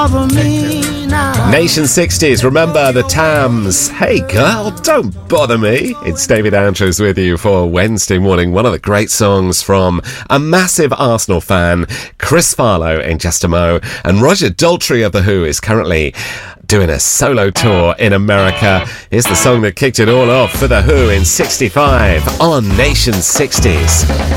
bother me now. Nation 60s, remember the Tams. Hey girl, don't bother me. It's David Andrews with you for Wednesday morning. One of the great songs from a massive Arsenal fan, Chris Farlow, in just a mo. And Roger Daltrey of The Who is currently doing a solo tour in America. Here's the song that kicked it all off for The Who in 65 on Nation 60s.